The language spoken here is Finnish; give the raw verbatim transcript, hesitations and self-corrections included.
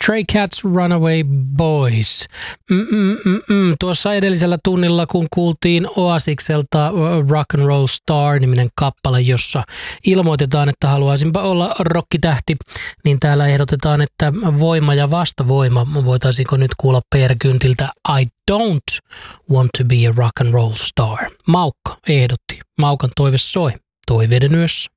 Stray Cats Runaway Boys. Mm-mm-mm-mm. Tuossa edellisellä tunnilla, kun kuultiin Oasikselta Rock and Roll Star-niminen kappale, jossa ilmoitetaan, että haluaisinpa olla rockitähti, niin täällä ehdotetaan, että voima ja vastavoima. Voitaisiinko nyt kuulla Per Gyntiltä I don't want to be a rock and roll star. Maukka ehdotti. Maukan toive soi. Toiveiden yössä.